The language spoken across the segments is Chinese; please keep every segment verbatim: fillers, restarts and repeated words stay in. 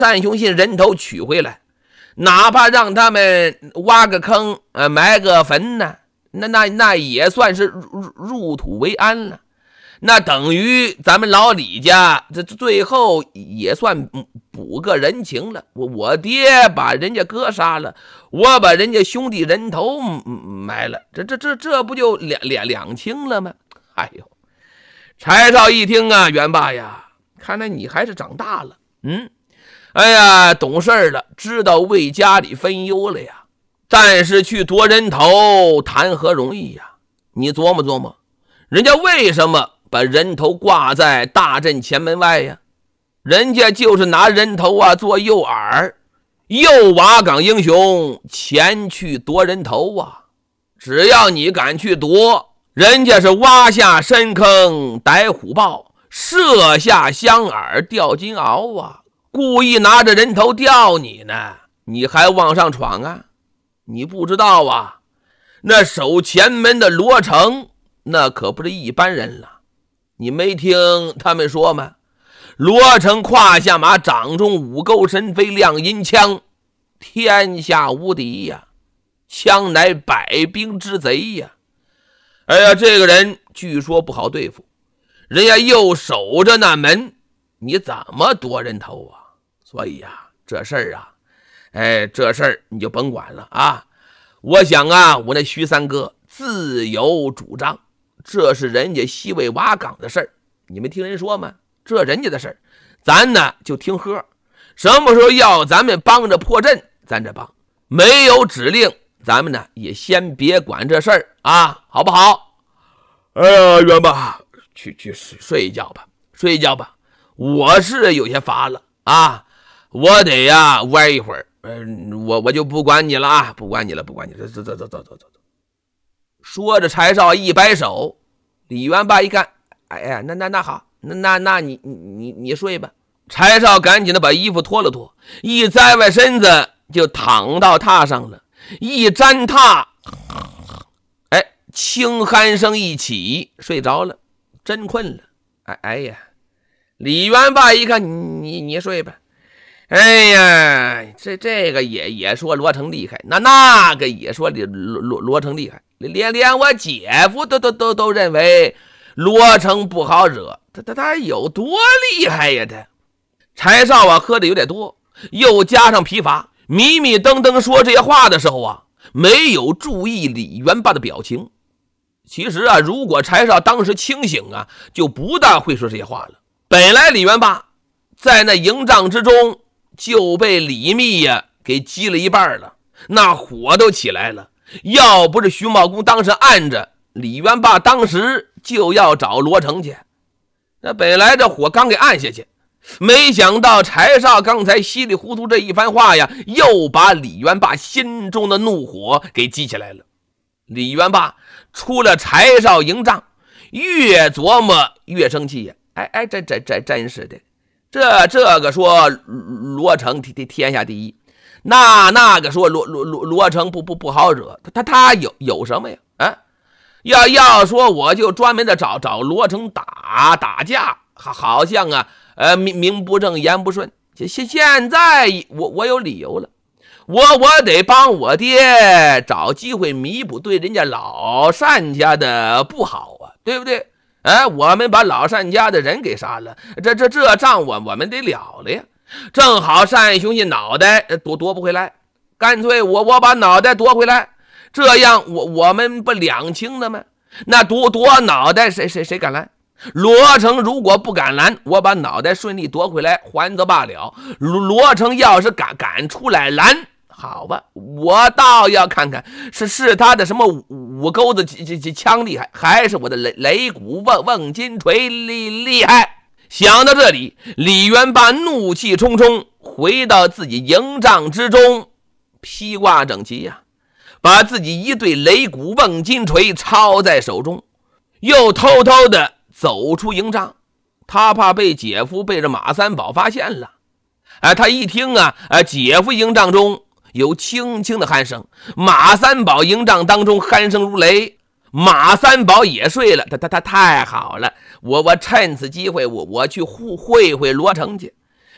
单雄信人头取回来，哪怕让他们挖个坑，呃，埋个坟呢，那那那也算是入入土为安了。那等于咱们老李家这最后也算补个人情了。我我爹把人家哥杀了，我把人家兄弟人头埋了，这这这这不就两两两清了吗？哎呦，柴少一听啊，元爸呀，看来你还是长大了，嗯，哎呀，懂事了，知道为家里分忧了呀。但是去夺人头谈何容易呀？你琢磨琢磨，人家为什么把人头挂在大阵前门外呀？人家就是拿人头啊做诱饵，诱瓦岗英雄前去夺人头啊。只要你敢去夺，人家是挖下深坑逮虎豹，设下香饵钓金鳌啊，故意拿着人头钓你呢，你还往上闯啊？你不知道啊，那守前门的罗成那可不是一般人了。你没听他们说吗？罗成胯下马，掌中五钩神飞亮银枪，天下无敌呀，枪乃百兵之贼呀。哎呀，这个人据说不好对付，人家又守着那门，你怎么夺人头啊？所以呀，这事儿啊，哎，这事儿你就甭管了啊。我想啊，我那徐三哥自有主张，这是人家西魏瓦岗的事儿，你们听人说吗？这人家的事儿，咱呢就听喝。什么时候要咱们帮着破阵，咱这帮；没有指令，咱们呢也先别管这事儿啊，好不好？哎呀，元爸，去去睡睡一觉吧，睡一觉吧。我是有些乏了啊，我得呀玩一会儿。嗯，我我就不管你了啊，不管你了，不管你了，走走走走走走。说着，柴少一摆手，李元霸一看，哎呀，那那那好，那那那你你你睡吧。柴少赶紧的把衣服脱了脱，一栽歪身子就躺到榻上了，一沾榻，哎，轻鼾声一起，睡着了，真困了。哎哎呀，李元霸一看，你你你睡吧。哎呀，这这个也也说罗成厉害，那那个也说罗罗罗成厉害，连连我姐夫都都都都认为罗成不好惹，他他他有多厉害呀？他柴少啊，喝的有点多，又加上疲乏，迷迷瞪瞪说这些话的时候啊，没有注意李元霸的表情。其实啊，如果柴少当时清醒啊，就不大会说这些话了。本来李元霸在那营帐之中就被李密呀给击了一半了，那火都起来了。要不是徐茂公当时按着，李元霸当时就要找罗成去。那本来这火刚给按下去，没想到柴少刚才稀里糊涂这一番话呀，又把李元霸心中的怒火给激起来了。李元霸出了柴少营帐，越琢磨越生气呀！哎哎，这这这真是的。这这个说罗成天下第一，那那个说罗罗罗罗成不不不好惹，他他他有有什么呀？啊，要要说我就专门的找找罗成打打架，好好像啊，呃名名不正言不顺。现现在我我有理由了，我我得帮我爹找机会弥补对人家老单家的不好啊，对不对？哎，我们把老单家的人给杀了，这这这账我我们得了了呀。正好单雄信脑袋夺夺不回来，干脆我我把脑袋夺回来，这样我我们不两清了吗？那夺夺脑袋谁谁谁敢拦？罗成如果不敢拦，我把脑袋顺利夺回来还则罢了。罗成要是敢敢出来拦，好吧，我倒要看看是是他的什么五五钩子枪厉害，还是我的雷雷鼓瓮瓮金锤厉厉害。想到这里，李元霸怒气冲冲回到自己营帐之中，披挂整齐呀、啊，把自己一对雷鼓瓮金锤抄在手中，又偷偷的走出营帐。他怕被姐夫被这马三宝发现了。哎，他一听啊，啊姐夫营帐中有轻轻的鼾声，马三宝营帐当中鼾声如雷，马三宝也睡了，他他他太好了，我我趁此机会我我去会会罗成去。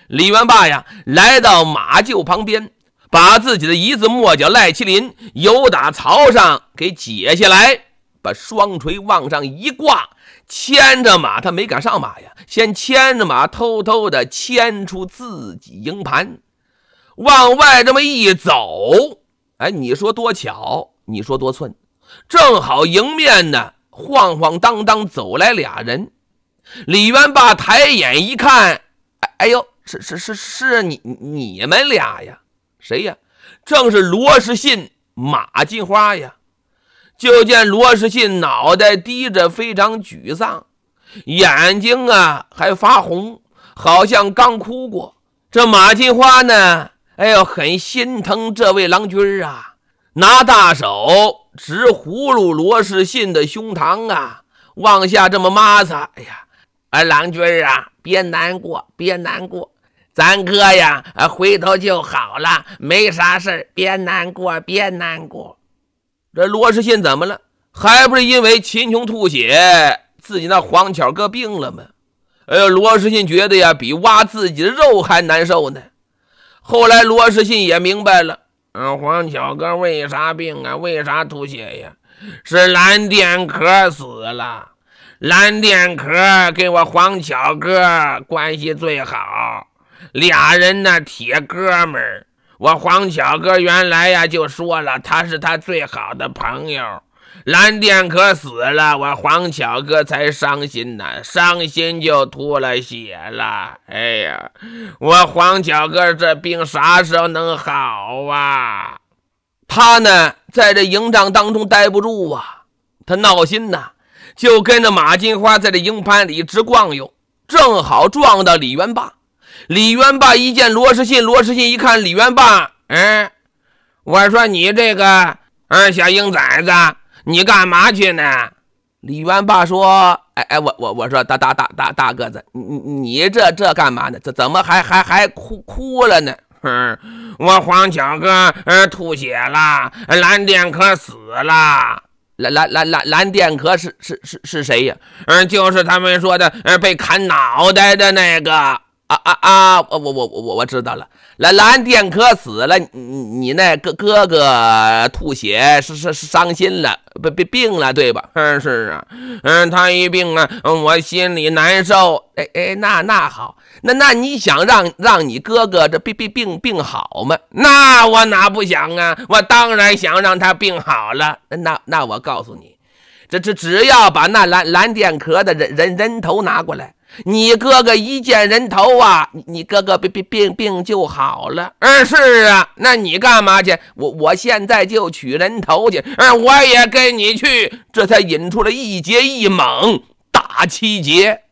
李元霸呀，来到马厩旁边，把自己的姨子末角赖麒麟由打槽上给解下来，把双锤往上一挂，牵着马，他没敢上马呀，先牵着马偷偷的牵出自己营盘，往外这么一走，哎，你说多巧，你说多寸，正好迎面呢晃晃荡荡走来俩人。李元霸抬眼一看，哎哎呦，是是是是你你们俩呀？谁呀？正是罗士信、马金花呀。就见罗士信脑袋低着，非常沮丧，眼睛啊还发红，好像刚哭过。这马金花呢，哎呦，很心疼这位郎君啊，拿大手直葫芦罗士信的胸膛啊，往下这么抹擦。哎呀，啊，郎君啊，别难过，别难过，咱哥呀，回头就好了，没啥事，别难过，别难过。这罗士信怎么了？还不是因为秦琼吐血，自己那黄巧哥病了吗？哎呦，罗士信觉得呀，比挖自己的肉还难受呢。后来罗士信也明白了，嗯，黄巧哥为啥病啊？为啥吐血呀？是蓝靛壳死了。蓝靛壳跟我黄巧哥关系最好，俩人呢铁哥们儿。我黄巧哥原来呀就说了，他是他最好的朋友。蓝靛壳死了，我黄巧哥才伤心呢，伤心就吐了血了。哎呀，我黄巧哥这病啥时候能好啊？他呢在这营帐当中待不住啊，他闹心呐，就跟着马金花在这营盘里直逛悠，正好撞到李元霸。李元霸一见罗士信，罗士信一看李元霸，嗯，我说你这个嗯小鹰崽子，你干嘛去呢？李元霸说，哎哎，我我我说大大大大大个子，你你这这干嘛呢？这怎么还还还哭哭了呢？嗯，我黄巧哥嗯吐血了，蓝靛壳死了。蓝蓝蓝蓝蓝靛壳是是是是谁呀？嗯，就是他们说的嗯被砍脑袋的那个。啊啊啊！我我我我我知道了，蓝蓝靛壳死了，你你那哥哥哥吐血是是是伤心了，病病了对吧？嗯，是啊，嗯，他一病啊，我心里难受。哎哎，那那好，那那你想让让你哥哥这病病病病好吗？那我哪不想啊？我当然想让他病好了。那那我告诉你，这这只要把那蓝蓝靛壳的人人人头拿过来。你哥哥一见人头啊，你你哥哥病病病病就好了。嗯，是啊，那你干嘛去？我我现在就取人头去。嗯，我也跟你去。这才引出了一结一猛大七节。